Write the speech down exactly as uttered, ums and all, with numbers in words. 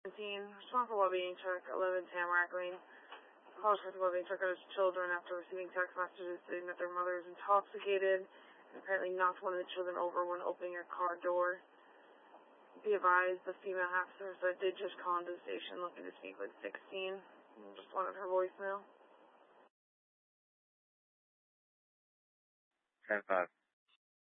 Responsible well-being check, eleven Tamarack Lane. College for well-being check out his children after receiving text messages stating that their mother is intoxicated and apparently knocked one of the children over when opening her car door. Be advised, the female officer did just call into the station looking to speak with sixteen. Just wanted her voicemail. ten five.